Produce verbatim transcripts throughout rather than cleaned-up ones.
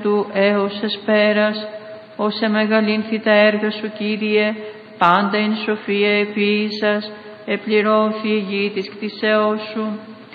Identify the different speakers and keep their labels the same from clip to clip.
Speaker 1: του έως εσπέρας, όσε μεγαλύνθη τα έργα σου, Κύριε, πάντα εν σοφία επίησας, επληρώθη η γη της κτισεώς σου.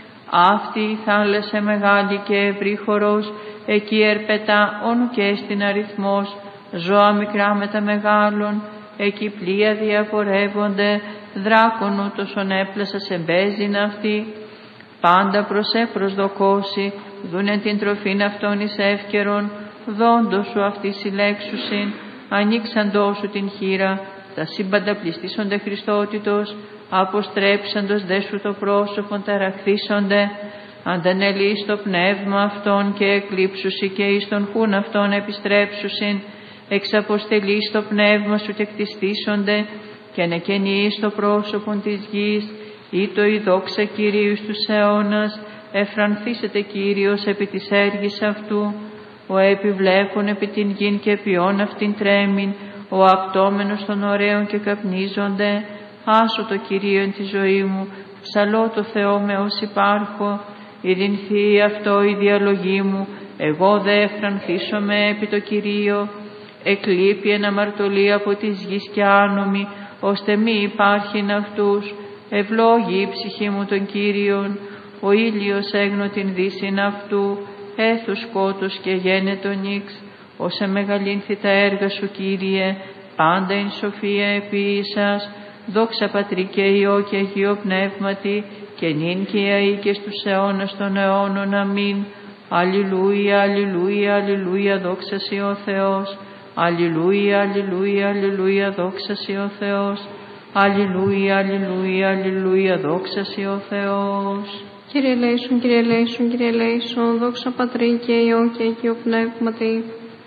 Speaker 1: Αυτή η θάλασσα μεγάλη και ευρύ χορός, εκεί ερπετά όνου και στην αριθμός, ζώα μικρά με τα μεγάλων, εκεί πλοία διαπορεύονται, δράκων ούτως έπλασα σε μπέζιν αυτή. Πάντα προς προσδοκώσει, δούνε την τροφήν αυτών εις εύκαιρον, δόντος σου αυτή συλλέξουσιν, ανοίξαντός σου την χείρα, τα σύμπαντα πληστήσονται Χριστότητος, αποστρέψαντος δε σου το πρόσωπον ταραχθήσονται, αντανελείς το πνεύμα αυτών και εκλείψουσι και εις τον χούν αυτών επιστρέψουσιν, εξαποστελείς το πνεύμα σου και κτιστήσονται, και ανεκαινείς το πρόσωπον της γης, ή το η δόξα Κυρίου στους αιώνας, εφρανθήσετε Κύριος επί της έργης αυτού, ο επιβλέπων επί την γην και ποιόν αυτήν τρέμην, ο απτόμενος των ωραίων και καπνίζονται. Άσω το Κυρίο εν τη ζωή μου, ψαλώ το Θεό με ως υπάρχω, ειρηνθεί αυτό η διαλογή μου, εγώ δε εφρανθήσομαι επί το Κυρίο. Εκλείπει εν αμαρτωλή από της γης και άνομη, ώστε μη υπάρχειν αυτούς. Ευλόγη η ψυχή μου τον Κύριον, ο ήλιος έγνω την δύσιν αυτού, έθους σκότος και γένετο νύξ. Όσε μεγαλύνθη τα έργα σου, Κύριε, πάντα εν σοφία επίησας, δόξα Πατρί και Υιό και Αγίο Πνεύματι, και νυν και αεί και στους αιώνας των αιώνων. Αμήν. Αλληλούια, αλληλούια, αλληλούια, δόξα σοι ο Θεός. Αλληλούια, αλληλούια, αλληλούια, δόξα σοι ο Θεός. Αλληλούια, αλληλούια, αλληλούια, δόξα σοι ο Θεός.
Speaker 2: Κύριε ελέησον, Κύριε ελέησον, Κύριε ελέησον, δόξα Πατρί και Υιό και Αγίο Πνεύματι.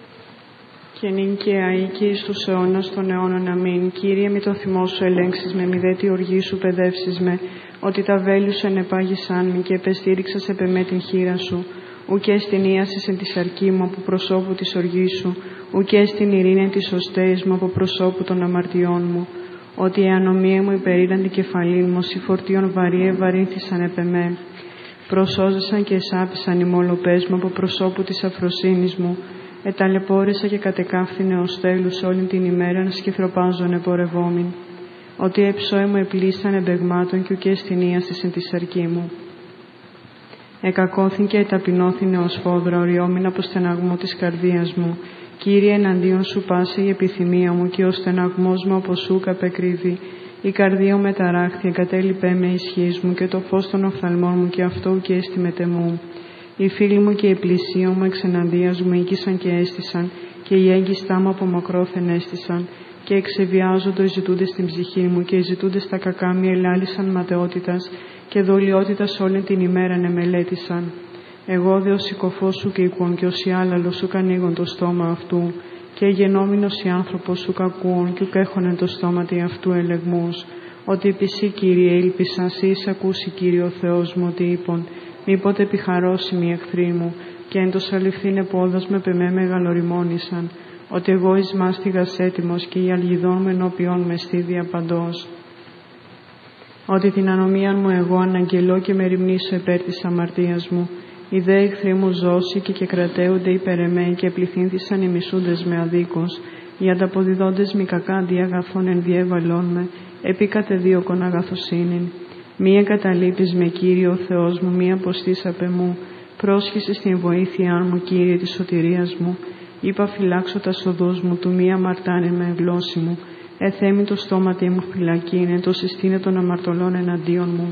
Speaker 3: Και νυν και αεί και εις τους αιώνας των αιώνων. Αμήν. Κύριε, μη το θυμό σου ελέγξεις με, μη δε τη οργή σου παιδεύσεις με, ότι τα βέλη σου ενεπάγησαν με και επεστήριξας επ' εμέ την χείρα σου. Ουκέ στην ίασης εν τη σαρκή μου από προσώπου της οργής σου, ουκέ στην ειρήνη εν της οστέης μου από προσώπου των αμαρτιών μου. Ότι η ανομία μου υπερήραν την κεφαλήν μου, οι φορτίων βαρύ ευαρύνθησαν επ' εμέ. Προσώζεσαν και εσάπησαν οι μολοπές μου από προσώπου της αφροσύνης μου. Εταλαιπώρησα και κατεκάφθηνε ως τέλους όλη την ημέρα να σκυθροπάζων επορευόμην. Ότι εψώε μου επλήσαν εμπεγμάτων και ουκέ στην ίασης εν τη σαρκή μου. Εκακώθην και εταπεινώθηνε ως φόδρα οριόμην από στεναγμό της καρδίας μου. Κύριε, εναντίον σου πάσε η επιθυμία μου και ο στεναγμός μου από σου καπεκρύβει. Η καρδία μου μεταράχθη, εγκατέλειπε με ισχύς μου και το φως των οφθαλμών μου και αυτό ουκ έστι μετεμού. Οι φίλοι μου και οι πλησίοι μου εξ εναντίας μου οίκησαν και έστησαν και οι έγκυστά μου από μακρόθεν έστησαν και εξεβιάζοντο οι ζητούντες στην ψυχή μου και οι ζητούντες τα κακά μη ελάλησαν ματαιότητας και δολιότητας όλη την ημέρα εμελέτησαν. Εγώ δε ο συκοφός σου και οικουον και ως η άλλαλος σου κανίγον το στόμα αυτού και γενόμενος η άνθρωπος σου κακούον και ουκ έχωνεν το στόματι αυτού ελεγμούς. Ότι επί σύ, Κύριε, ήλπισα, σύ εις ακούσει, Κύριε ο Θεός μου, ότι είπον, μήποτε επιχαρώσιμοι οι εχθροί μου και εν το σαλιφθήνε πόδας με πεμέ μεγαλοριμόνησαν. Ότι εγώ εις μάστιγας έτοιμος και η αλγιδών μου ενώπιον με στίδια παντός. Ότι την ανομίαν μου εγώ αναγγελώ και με ρημνήσω επέρ της αμαρτίας μου. Οι δε εχθροί μου ζώσει και, και κρατέονται υπέρ εμέ και πληθύνθησαν οι μισούντες με αδίκως. Οι ανταποδιδόντες μη κακά αντί αγαθών εν διέβαλόν με, επί κατεδίωκον αγαθοσύνην. Μη εγκαταλείπεις με, Κύριε ο Θεός μου, μη αποστείς απ' εμού. Πρόσχεσαι στην βοήθειά μου, Κύριε της σωτηρίας μου. Είπα φυλάξω τα σοδούς μου, του μη αμαρτάνε με γλώσση μου. Εθέμη το στόματι μου φυλακίνε, το συστήνε των αμαρτωλών εναντίον μου.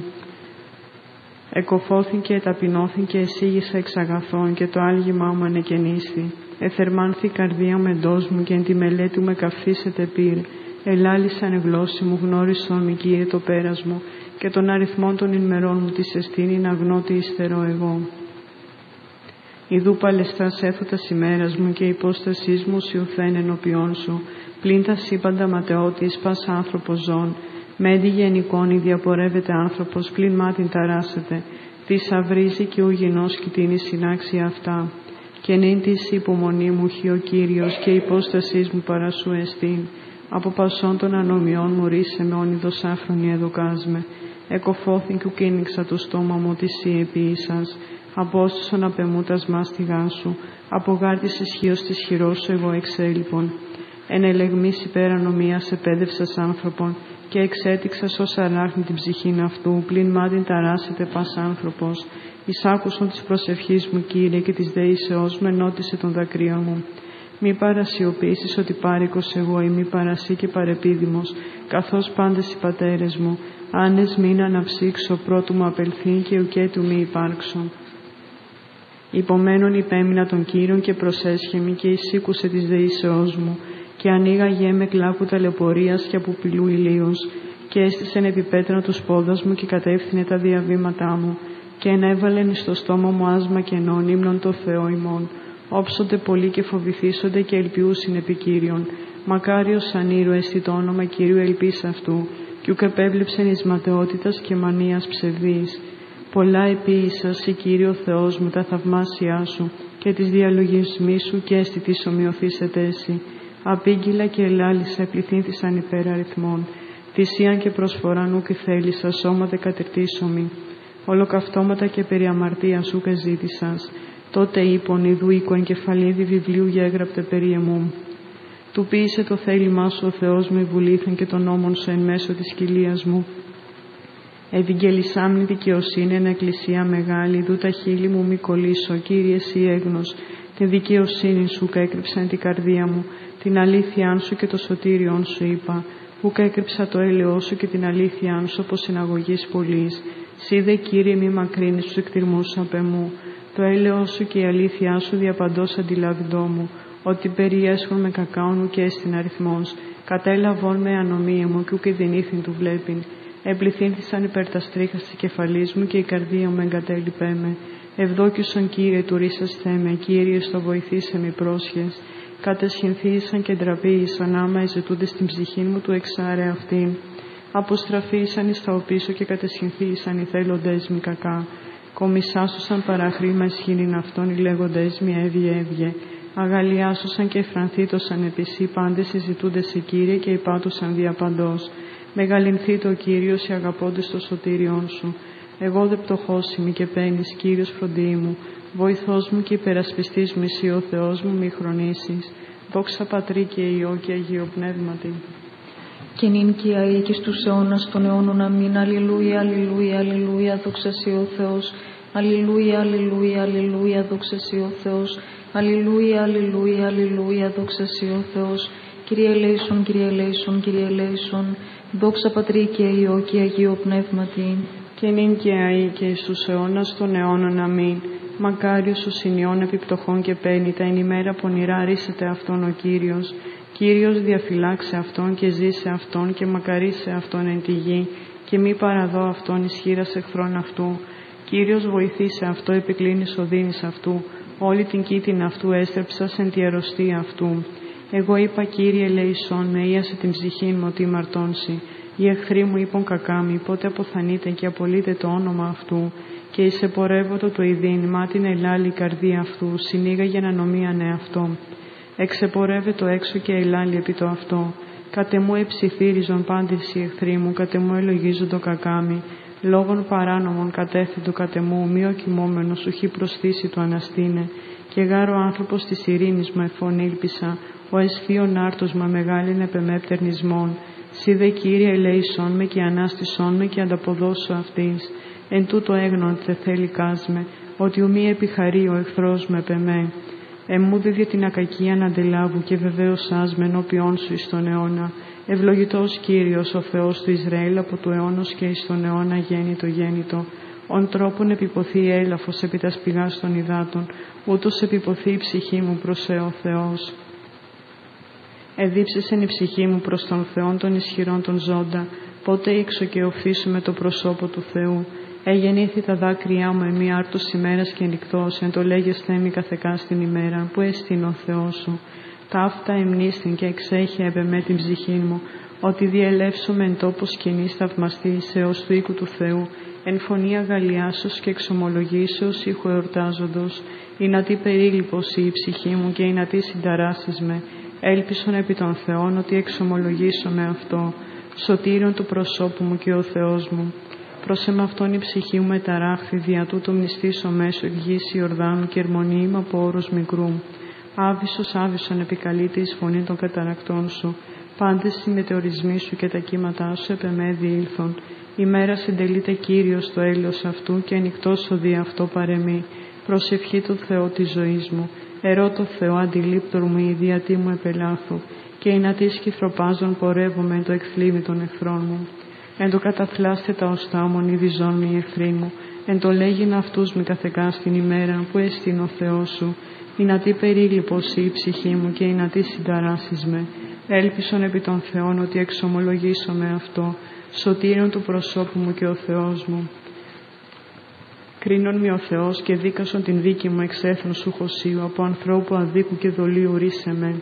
Speaker 3: Εκοφώθην και εταπεινώθην και εσύγησα εξ αγαθών και το άλγημά μου ανεκαινίσθη. Εθερμάνθη η καρδία μου εντός μου και εν τη μελέτη μου εκαυθήσετε πυρ. Ελάλησαν γλώσση μου, γνώρισον μη, Κύριε, το πέρας μου και των αριθμών των ημερών μου της εστίνην αγνώτη υστερώ εγώ. Ιδού παλαιστάς έθωτας ημέρας μου και η υπόστασής μου σιουθέν ενώπιόν σου. Πλην τα σύμπαντα ματαιώτης πας άνθρωπος ζών. Μέντι γενικόν η διαπορεύεται άνθρωπος, πλην μάτιν ταράσσεται. Θησαυρίζει και ο γινός κοιτίνει συνάξει αυτά. Και νυν της υπομονή μου χει ο Κύριος και η υπόστασής μου παρά σου εστίν. Από πασών των ανομιών μου ρίσε με όνειδος άφρονη εδωκάς με. Εκοφώθην και ουκίνηξα το στόμα μου ότι σύ επίησας. απόστησον απ' εμού τας μάστιγά σου, από γάρτης ισχύος της χειρός σου εγώ εξέλιπον. Εν ελεγμής υπερανομίας επέδευσας άνθρωπον, και εξέτηξας ως αράχνη την ψυχήν αυτού, πλην μάτιν ταράσεται πας άνθρωπος. Εις άκουσον της προσευχής μου, Κύριε, και της δεήσεώς με νότισε των δακρύων μου. Μη παρασιωπήσεις ότι πάρικος εγώ ή μη παρασύ και παρεπίδημος, καθώς πάντες οι πατέρες μου, άνες μην αναψύξω πρώτου μου απελθεί και ουκέ του μη υπάρξω. Υπομένων υπέμεινα τον Κύριον και προσέσχεμη και εισήκουσε της δεήσεώς μου, και ανοίγαγέ με κλάκου ταλαιπωρίας και από πυλού ηλίους, και έστησεν επί πέτρα τους πόδας μου και κατεύθυνε τα διαβήματά μου, και ενέβαλεν εις το στόμα μου άσμα κενών ύμνον το Θεό ημών. Όψονται πολλοί και φοβηθήσονται και ελπιούσιν επί Κύριον. Μακάριος σαν ήρωες το όνομα Κυρίου ελπίς αυτού, κι ουκ επέβλεψεν εις ματαιότητας και μανίας ψευδής. Πολλά επίησας, η Κύριο Θεός μου, τα θαυμάσια σου, και τις διαλογισμοί σου και έστι της ομοιωθήσετε εσύ. Απήγγυλα και ελάλησα, επληθύνθησαν υπέρ αριθμών. Θυσίαν και προσφοράν ουκ θέλησα, σώμα δε κατερτίσωμη. Ολοκαυτώματα και περί αμαρτίας ουκ εζήτησας. Τότε είπον, ιδού οίκο εγκεφαλίδι βιβλίου γέγραπτε περί εμού. Του ποίησε το θέλημά σου ο Θεός μου, βουλήθεν και τον νόμον σου εν μέσω της κοιλίας μου. Ευηγγελισάμνη δικαιοσύνη εν εκκλησία μεγάλη, δού τα χείλη μου μη κολλήσω, Κύριε εσύ έγνος, τη δικαιοσύνη σου καίκρυψαν την καρδία μου, την αλήθειά σου και το σωτήριον σου είπα, που καίκρυψα το έλεό σου και την αλήθειά σου όπως συναγωγής πολλής. Σύ δε Κύριε μη μακρύνεις τους εκτιρμούς απ' εμού, το έλεό σου και η αλήθειά σου διαπαντός αντιλαβητό μου, ότι περιέσχον με κακάων μου και έστιν αριθμός, κατέλαβον με ανομία μου και ουκ ειδηνήθην του βλέπειν. Εμπληθύνθησαν υπέρ τα στρίχα της κεφαλής μου και η καρδία μου εγκατέλειπέ με. Ευδόκησον Κύριε του ρίσας θέμε, Κύριε στο βοηθήσε με πρόσχες. Κατεσχυνθήσαν και ντραπήησαν άμα εζητούνται στην ψυχή μου του εξάρε αυτήν. Αποστραφήσαν εις τα οπίσω και κατεσχυνθήσαν οι θέλοντες μη κακά. Κομισάσουσαν παραχρήμα ισχύνην αυτών οι λέγοντες μη έβγε έβγε. Αγαλιάσουσαν και εφρανθήτωσαν επισή πάντες συζητούνται σε Κύριε και υπάτουσαν διαπαντός. Μεγαλυνθεί το Κύριος οι αγαπώντες το σωτήριον σου. Εγώ δε πτωχός είμαι και παίρνεις, Κύριος φροντί μου. Βοηθός μου και υπερασπιστής μου εσύ ο Θεός μου μη χρονίσεις. Δόξα Πατρί και Υιό και Αγίο Πνεύματι.
Speaker 1: Και νυν και αεί και στους αιώνας των αιώνων αμήν. Αλληλούια, αλληλούια, αλληλούια, δόξα σοι ο Θεός. Αλληλούια, αλληλούια, αλληλούια, δόξα σοι ο Θεός. Αλληλούια, αλληλούια, αλληλούια, δόξα σοι ο Θεός. Κύριε ελέησον, Κύριε ελέησον, Κύριε ελέησον. Δόξα Πατρί και Υιό και Αγίο Πνεύματι.
Speaker 3: Και νυν και αεί και εις τους αιώνας των αιώνων αμήν. Μακάριος ο συνειών επιπτωχών και παίρνει τα εν ημέρα πονηρά ρίσεται αυτόν ο Κύριος. Κύριος διαφυλάξε αυτόν και ζήσε αυτόν και μακαρίσε αυτόν εν τη γη και μη παραδώ αυτόν εις χείρας εχθρών αυτού. Κύριος βοηθήσε αυτό, επικλίνεις οδύνης αυτού. Όλη την κήτην αυτού έστρεψας εν τη αρρωστή αυτού. Εγώ είπα, Κύριε ελέησον με, ίασε την ψυχή μου ότι μαρτώνσει. Οι εχθροί μου είπαν κακά μη, πότε αποθανείτε και απολύτε το όνομα αυτού. Και εισεπορεύωτο το ειδήνημα την ελάλη καρδία αυτού, συνήγαγε ανομίαν εαυτό. Εξεπορεύε το έξω και ελάλη επί το αυτό. Κατε μου εψιθύριζον πάντες οι εχθροί μου, κατε μου ελογίζον το κακάμι. Λόγων παράνομων κατέθετο κατε μου, μη ο κοιμόμενος ουχή προσθήσει του αναστήνε. Και γάρο άνθρωπος της ειρήνης μου εφωνήλπισα, ο εσφίων άρτος μα μεγάλην επεμέπτερνισμόν. Σύ δε Κύριε ελέησον με και ανάστησον με και ανταποδώσω αυτής. Εν τούτο έγνον θε θέλει κάσμε, ότι ουμή επιχαρεί ο εχθρός με πεμέ. Εμού δε την ακακία να αντελάβου και βεβαίως άσμε ενώπιόν σου εις τον αιώνα. Ευλογητός Κύριος ο Θεός του Ισραήλ από του αιώνος και εις τον αιώνα γέννητο γέννητο. Ον τρόπον επιποθεί έλαφος επί τας πηγάς των υδάτων, ούτως επιποθεί η ψυχή μου προς ο Θεός. Εδίψεσεν η ψυχή μου προς τον Θεόν των ισχυρών των ζώντα, πότε ήξω και οφθήσω με το προσώπο του Θεού. Εγεννήθη τα δάκρυά μου εμεί άρτος ημέρας και νυχτός, εν το λέγεσθε εμεί καθεκά στην ημέρα, που εστίν ο Θεός σου. Ταύτα εμνίστην και εξέχει έπε με την ψυχή μου, ότι διελεύσομαι εν τόπο σκηνής θαυμαστής έως του οίκου του Θεού, εν φωνή αγαλιάσεως και εξομολογήσεως ήχου εορτάζοντος, ή να τι περίληπος η ψυχή μου και ή να τι συνταράσεις με. Έλπισον επί των Θεών ότι εξομολογήσω με αυτό, σωτήρον του προσώπου μου και ο Θεός μου. Προς εμ' αυτόν η ψυχή μου μεταράχθη, δια τούτο μνηστήσω μέσω εκ γης Ιορδάνου και ερμονή μου από όρους μικρού. Άβυσσος, άβυσσον επικαλείται εις φωνή των καταρακτών σου. Πάντες οι μετεωρισμοί σου και τα κύματά σου επ' εμέ διήλθον. Η μέρα συντελείται Κύριος το έλεος αυτού και ανοιχτός ο δι' αυτό παρεμεί. Προσευχή του Θεού της ζωής μου. Ερώ το Θεό αντιλήπτορ μου η διατί μου επελάθου. Και η νατής κυθροπάζων πορεύομαι εν το εκθλίβη των εχθρών μου. Εν το καταθλάστε τα οστά μου, νηδιζών μη οι εχθροί μου. Εν το λέγειν αυτούς μη καθεκά στην ημέρα που εστίν ο Θεός σου. Η νατή περίληπος η ψυχή μου και η νατή συνταράσεις με. Έλπισον επί των Θεών ότι εξομολογήσω με αυτό. Σωτήρον του προσώπου μου και ο Θεός μου. Κρίνον με ο Θεός και δίκασον την δίκη μου εξ έθνου σου χωσίου, από ανθρώπου αδίκου και δολίου ρίσε με.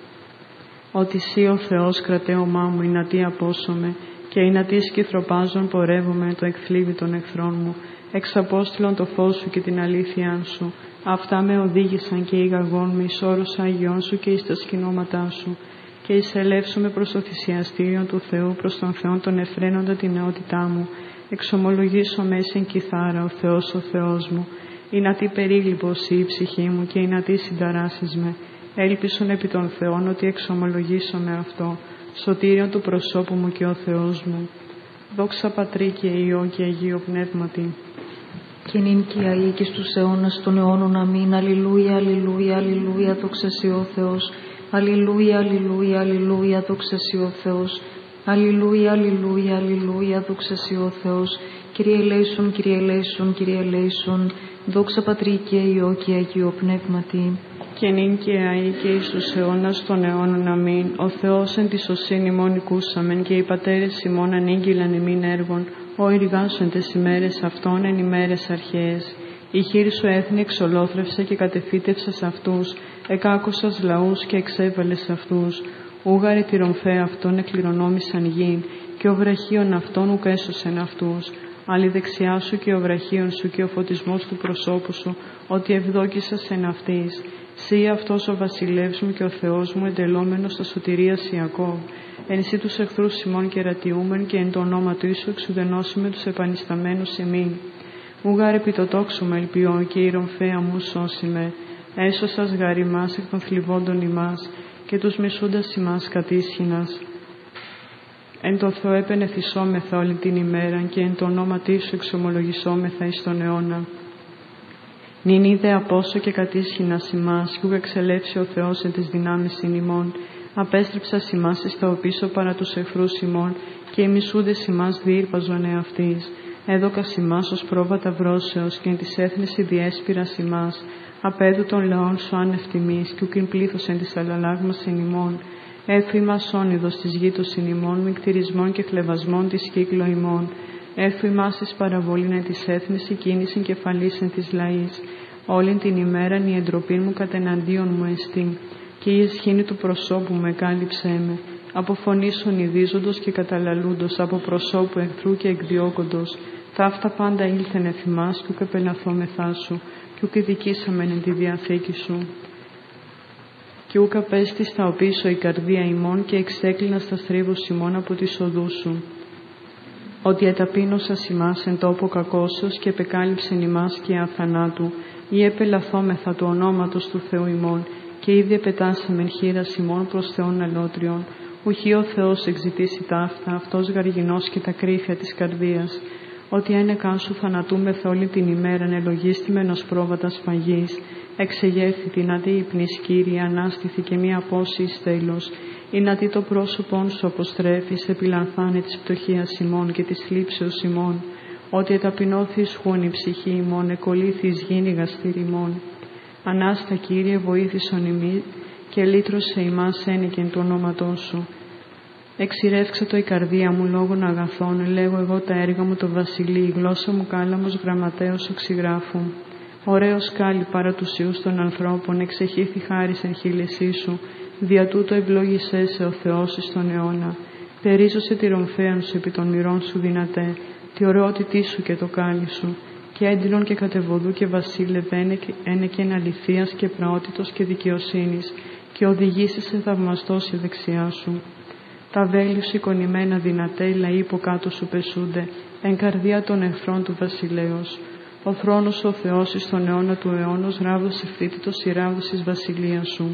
Speaker 3: Ότι σύ ο Θεός κρατέωμά μου, η νατή απόσωμε, και η νατή σκυθροπάζων πορεύομαι το εκθλίβη των εχθρών μου. Εξ απόστηλον το φως σου και την αλήθειά σου. Αυτά με οδήγησαν και ηγαγών με εις όρους Αγιών σου και εις τα σκηνώματά σου. Και εισελεύσουμε προς το θυσιαστήριο του Θεού, προς τον Θεόν τον εφραίνοντα την νεότητά μου. Εξομολογήσω μέσην κιθάρα, ο Θεός ο Θεός μου. Η νατή περίληπος η ψυχή μου και η νατή συνταράσεις με. Έλπισον επί των Θεών ότι εξομολογήσω με αυτό. Σωτήριον του προσώπου μου και ο Θεός μου. Δόξα Πατρί και Υιό και Αγίο Πνεύματι.
Speaker 1: Και νυν και αεί και στους αιώνας των αιώνων αμήν. Αλληλούια, αλληλούια, αλληλούια, δόξα σοι ο Θεός. Αλληλούια, αλληλούια, αλληλούια, δόξα σοι ο Θεός. Αλληλούια, αλληλούια, αλληλούια, δόξα σοι ο Θεός. Κύριε ελέησον, Κύριε ελέησον, Κύριε ελέησον. Δόξα Πατρί και Υιό και Αγίο Πνεύματι.
Speaker 3: Και νυν και αεί και εις τους αιώνας των αιώνων αμήν. Ο Θεός εν τη σωσήν ημών οικούσαμεν και οι πατέρες ημών ανήγγυλαν ημίν έργων. Ο εργάσου εν τες ημέρες αυτών εν ημέρες αρχαίες. Η χείρ σου έθνη εξολόθρευσε και κατεφύτευσες αυτούς. Εκάκουσας λαούς και εξέβαλες αυτούς. Ούγαρε τη ρομφέ αυτών εκληρονόμησαν γην. Και ο βραχίων αυτών ουκ έσωσεν αυτούς. Άλλη δεξιά σου και ο βραχίων σου και ο φωτισμός του προσώπου σου, ότι ευδόκησας εν αυτής. Σύ αυτός ο βασιλεύς μου και ο Θεός μου εντελόμενος στα σωτηρίας Ιακώβ. Εν σύ τους εχθρούς ημών κερατιούμεν και εν το όνομα του Ιησού εξουδενώσουμε τους επανισταμένους ημίν. Ούγαρ επί το τόξο με ελπιών και η ρομφαία μου σώσει με. Έσωσας γαρ ημάς εκ των θλιβόντων ημάς και τους μισούντας ημάς κατήσχυνας. Εν το Θεό επενεθυσόμεθα όλη την ημέρα και εν το όνομα Τίσου εξομολογησόμεθα εις τον αιώνα. Νην είδε απόσο και κατήσχυνας ημάς, κι ούγ εξελεύσει ο Θεός εν τις δυνάμεις ημών. Απέστρεψας ημάς εις τα οπίσω παρά τους εχθρούς ημών, και οι μισούντες ημάς διήρπαζον εαυτής. Έδωκας ημάς ως πρόβατα βρώσεως, και εν της έθνης η διέσπυρας ημάς. Απέδου των λαών σου άνευτιμής, κι ούκ ειν πλήθος εν της αλλαλάγμας εν ημών. Έθου ημάς όνειδος της γήτος εν ημών, με κτηρισμών και χλεβασμών της κύκλο ημών. Έθου ημάς εις παραβολήν εν της έθνης η κίνηση κεφαλής εν της λαής. Όλην την ημέραν η εντροπή μου κατεναντίον μου εστί, και η εσχήνη του προσώπου μου εκάλυψέ με. Από φωνής ονειδίζοντος και καταλαλούντος, από προσώπου εχθρού και εκδιώκοντος. Ταύτα πάντα ήλθεν εφ' ημάς, κι ούκ επελαθόμεθά σου, κι ούκ ειδικήσαμεν εν τη διαθήκη σου. Κι ούκ απέστη στα οπίσω η καρδία ημών, και εξέκλεινα στα στρίβους ημών από τις οδούς σου. Ότι εταπείνωσας ημάς εν τόπο κακώσεως και επεκάλυψεν ημάς και αθανάτου, ή επελαθόμεθα του ονόματος του Θεού ημών, και ήδη επετάσαμεν χείρας ημών προς Θεόν αλότριον. Ουχή ο Θεός εξητήσει ταύτα, αυτός γαργινός και τα κρύφια της καρδίας. Ότι ένεκαν σου θανατούμεθα όλη την ημέραν ελογίστημενος πρόβατα σφαγής. Εξεγέρθη την αντί υπνής Κύριε, ανάστηθη και μία απόση εις τέλος. Είναι αντί το πρόσωπον σου αποστρέφεις, επιλανθάνε της πτωχίας ημών και της θλίψεως ημών. Ότι εταπεινώθη ισχούν η ψυχή ημών, εκολύθη εις γήνη γαστήρ ημών. Ανάστα Κύριε, βοήθησον ημί, και λύτρωσε ημάς ένικεν το ονόματό σου. Εξηρεύξε το η καρδία μου λόγων αγαθών, λέγω εγώ τα έργα μου το βασιλεί, η γλώσσα μου κάλαμος γραμματέως οξυγράφου. Ωραίος κάλλη παρά τους ιούς των ανθρώπων, εξεχήθη χάρις εν χείλεσή σου, δια τούτο ευλόγησέ σε ο Θεός εις τον αιώνα. Περίζωσε τη ρομφέαν σου επί των μυρών σου δυνατέ, τη ωραιότητή σου και το κάλλη σου, και έντυλον και κατεβοδού και βασίλευε ένεκεν αληθείας και πραότητος και δικαιοσύνης, και οδηγήσει σε θαυμαστός η δεξιά σου. Τα βέλη σου εικονημένα δυνατέ, λαοί που κάτω σου πεσούνται, εν καρδία των εχθρών του βασιλέως. Ο θρόνος ο Θεός εις τον αιώνα του αιώνος, ράβδος ευθύτητος η ράβδος εις βασιλεία σου.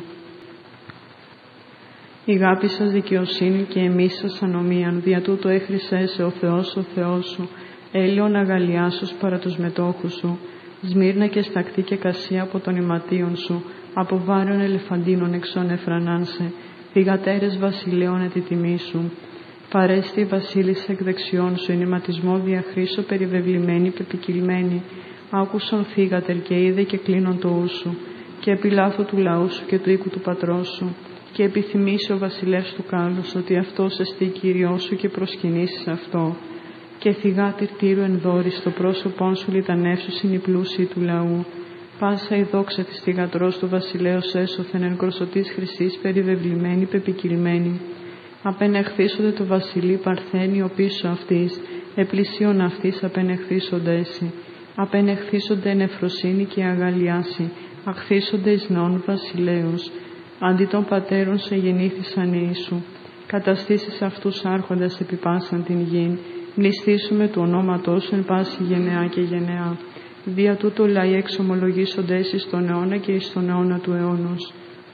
Speaker 3: Η γάπη σας δικαιοσύνη και εμείς σας ανομίαν, δια τούτο έχρισέσαι ο Θεός ο Θεός σου, έλαιον αγαλιάσους παρά τους μετόχους σου, Σμύρνα και στακτή και κασία από των ηματίων σου, από βάρεων ελεφαντίνων εξών εφρανάνσε, θυγατέρες βασιλέων ετη τιμή σου. Παρέστη βασίλισσα εκ δεξιών σου, ενηματισμό διαχρήσω περιβεβλημένη πεπικυλμένη, άκουσον θύγατερ και είδε και κλείνον το ου σου, και επιλάθο του λαού σου και του οίκου του πατρός σου, και επιθυμήσει ο βασιλεύς του κάλους ότι αυτός εστί Κύριός σου και προσκυνήσεις αυτό. Και θυγάτηρ τύρου ενδόρη στο πρόσωπόν σου λιτανεύσουσιν οι πλούσιοι του λαού. Πάσα η δόξα της θυγατρός του βασιλέως έσωθεν εν κροσωτής χρυσής περιβεβλημένη πεπικυλμένη. Απενεχθήσονται το βασιλεί παρθένιο πίσω αυτής, επλησίον αυτής απενεχθήσονται έσυ. Απενεχθήσονται εν ευφροσύνη και αγαλιάση, αχθήσονται εις νόν βασιλέως. Αντί των πατέρων σε γεννήθησαν Ιησού. Καταστήσεις αυτούς άρχοντας επί πάσαν την γην, μνηστήσουμε του ονόματός σου εν πάση γενεά και γενεά. Δια τούτο λαοί εξομολογήσονται εις τον αιώνα και εις τον αιώνα του αιώνος.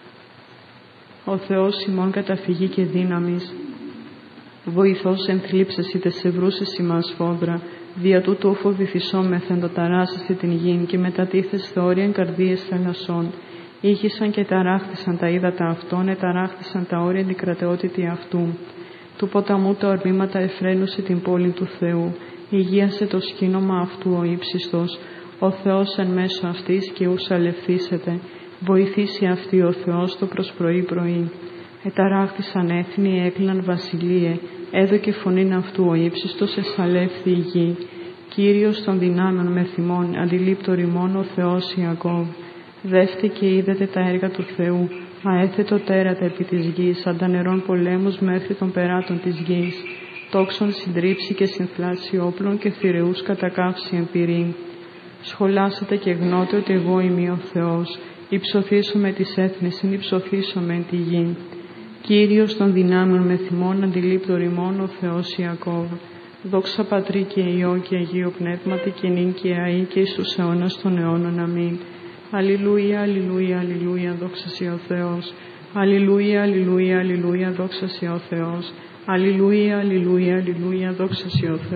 Speaker 3: Ο Θεός ημών καταφυγή και δύναμης, βοηθός εν θλίψες είτε σε βρούσες ημάς φόδρα, δια τούτου ο φοβηθισόμεθεν το ταράσσεσαι την γην και μετατίθες θεώρια εν καρδίες θαλασσών. Ήχησαν και ταράχθησαν τα ύδατα αυτών, εταράχθησαν τα όρια την κρατεότητη αυτού. Του ποταμού τα ορμήματα εφραίνουσε την πόλη του Θεού, υγείασε το σκήνομα αυτού ο ύψιστος, ο Θεός εν μέσω αυτής και ους αλευθύσεται, βοηθήσει αυτή ο Θεός το προς πρωί πρωί. Εταράχθησαν έθνη, έκλειναν βασιλείε, έδωκε φωνήν αυτού ο ύψιστος, εσαλεύθη η γη. Κύριος των δυνάμεων με θυμών, αντιλήπτο ρημών ο Θεός Ιακώβ. Δεύτε και είδετε τα έργα του Θεού, αέθετο τέρατα επί της γης, αντανερών πολέμους μέχρι των περάτων της γης, τόξων συντρίψει και συνθλάσει όπλων και θηρεούς κατακάψει εμπειρή. Σχολάσετε και γνώτε ότι εγώ είμαι ο Θεός, υψωθήσω με τις έθνες, συν υψωθήσω με τη γη. Κύριος των δυνάμεων με θυμών, αντιλήπτο ρημών ο Θεός Ιακώβ. Δόξα Πατρί και Υιό και Αγίο Πνεύματι και νυν και αεί και εις τους αιώνας των αιώνων. Αμήν. Αλληλούια, αλληλούια, αλληλούια, δόξα σοι ο Θεός. Αλληλούια, αλληλούια, αλληλούια, δόξα σοι ο Θεός. Αλληλούια, αλληλούια, αλληλούια, δόξα σοι ο Θεός.